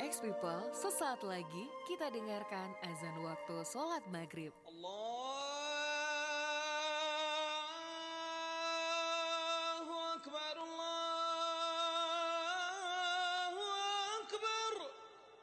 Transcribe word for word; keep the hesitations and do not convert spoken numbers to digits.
Next people, sesaat lagi kita dengarkan azan waktu sholat maghrib. Allah